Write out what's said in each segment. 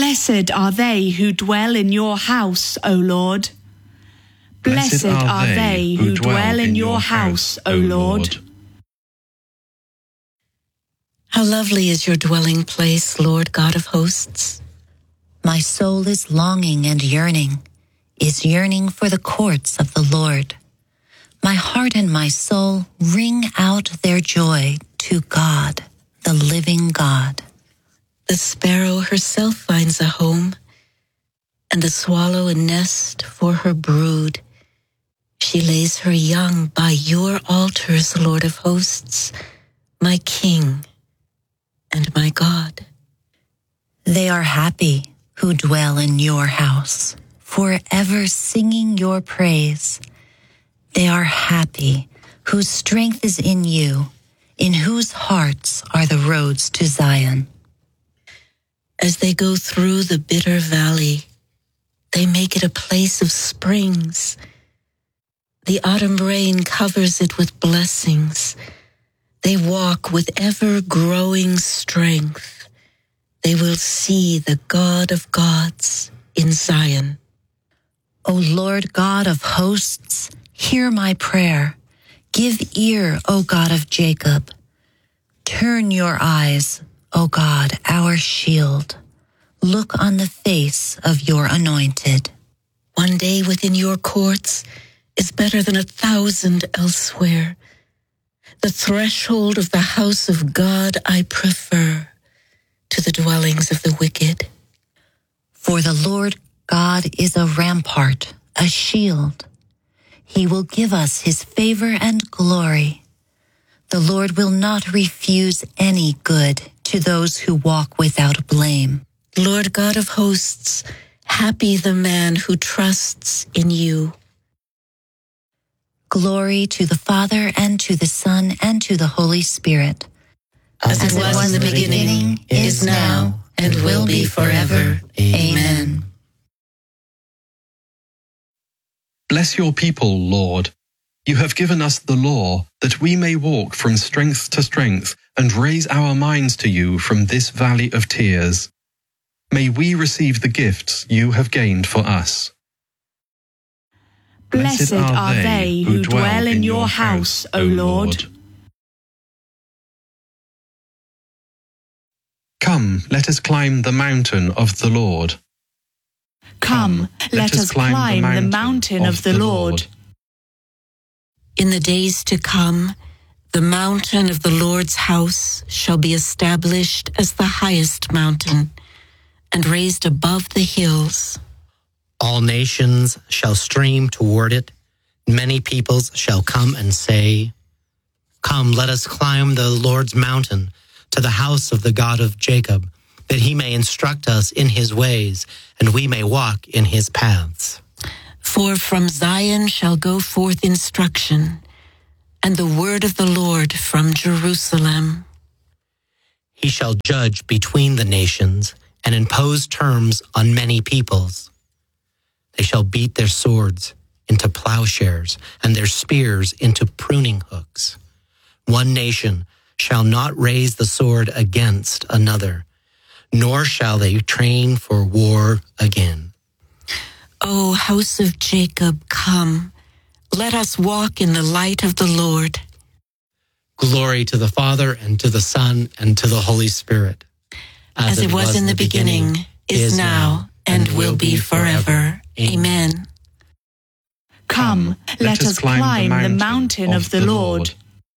Blessed are they who dwell in your house, O Lord. Blessed are they who dwell in your house, O Lord. How lovely is your dwelling place, Lord God of hosts. My soul is longing and yearning, is yearning for the courts of the Lord. My heart and my soul ring out their joy to God, the living God. The sparrow herself finds a home, and the swallow a nest for her brood. She lays her young by your altars, Lord of hosts, my King and my God. They are happy who dwell in your house, forever singing your praise. They are happy whose strength is in you, in whose hearts are the roads to Zion. As they go through the bitter valley, they make it a place of springs. The autumn rain covers it with blessings. They walk with ever-growing strength. They will see the God of gods in Zion. O Lord God of hosts, hear my prayer. Give ear, O God of Jacob. Turn your eyes, O God, our shield. Look on the face of your anointed. One day within your courts is better than 1,000 elsewhere. The threshold of the house of God I prefer to the dwellings of the wicked. For the Lord God is a rampart, a shield. He will give us his favor and glory. The Lord will not refuse any good to those who walk without blame. Lord God of hosts, happy the man who trusts in you. Glory to the Father, and to the Son, and to the Holy Spirit. As it was in the beginning, is now, and will be forever. Amen. Bless your people, Lord. You have given us the law, that we may walk from strength to strength and raise our minds to you from this valley of tears. May we receive the gifts you have gained for us. Blessed are they who dwell in your house, O Lord. Come, let us climb the mountain of the Lord. Come, let us climb the mountain of the Lord. In the days to come, the mountain of the Lord's house shall be established as the highest mountain and raised above the hills. All nations shall stream toward it. Many peoples shall come and say, Come, let us climb the Lord's mountain to the house of the God of Jacob, that he may instruct us in his ways, and we may walk in his paths. For from Zion shall go forth instruction, and the word of the Lord from Jerusalem. He shall judge between the nations and impose terms on many peoples. They shall beat their swords into plowshares and their spears into pruning hooks. One nation shall not raise the sword against another, nor shall they train for war again. O house of Jacob, come, let us walk in the light of the Lord. Glory to the Father, and to the Son, and to the Holy Spirit. As it was in the beginning, is now, and will be forever. Amen. Come, let us climb the mountain of the Lord.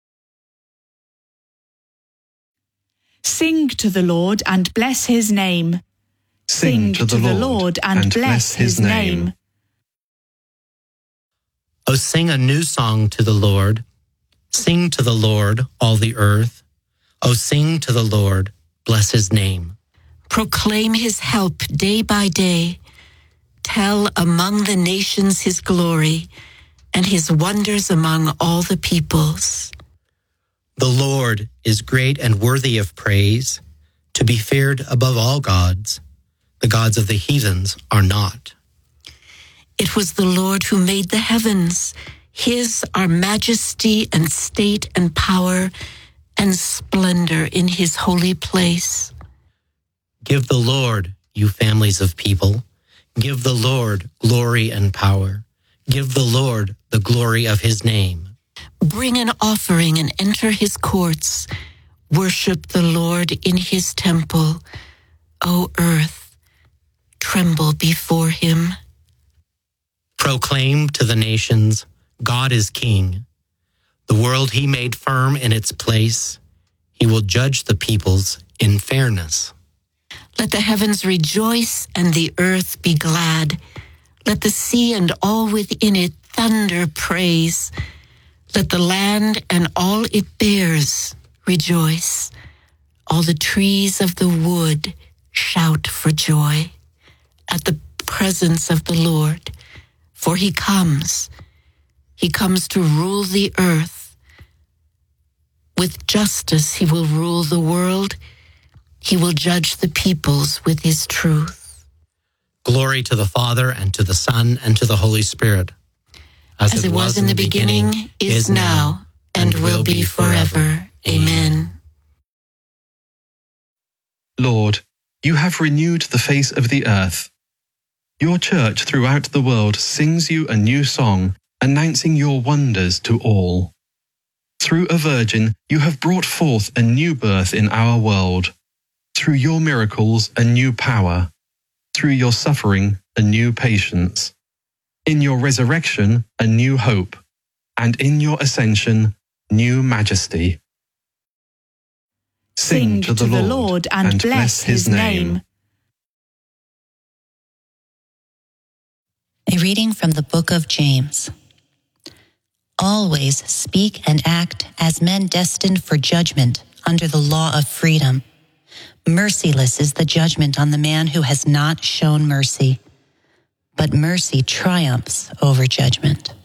Sing to the Lord and bless his name. Sing to the Lord and bless his name. O sing a new song to the Lord. Sing to the Lord, all the earth. O sing to the Lord, bless his name. Proclaim his help day by day. Tell among the nations his glory and his wonders among all the peoples. The Lord is great and worthy of praise, to be feared above all gods. The gods of the heathens are not. It was the Lord who made the heavens. His are majesty and state and power and splendor in his holy place. Give the Lord you families of people. Give the Lord glory and power. Give the Lord the glory of his name. Bring an offering and enter his courts. Worship the Lord in his temple. O earth, tremble before him. Proclaim to the nations, God is king. The world he made firm in its place. He will judge the peoples in fairness. Let the heavens rejoice and the earth be glad. Let the sea and all within it thunder praise. Let the land and all it bears rejoice. All the trees of the wood shout for joy at the presence of the Lord, for he comes. He comes to rule the earth. With justice he will rule the world. He will judge the peoples with his truth. Glory to the Father, and to the Son, and to the Holy Spirit. As it was in the beginning, is now, and will be forever. Amen. Lord, you have renewed the face of the earth. Your church throughout the world sings you a new song, announcing your wonders to all. Through a virgin, you have brought forth a new birth in our world. Through your miracles, a new power. Through your suffering, a new patience. In your resurrection, a new hope. And in your ascension, new majesty. Sing to the Lord and bless his name. A reading from the book of James. Always speak and act as men destined for judgment under the law of freedom. Merciless is the judgment on the man who has not shown mercy, but mercy triumphs over judgment.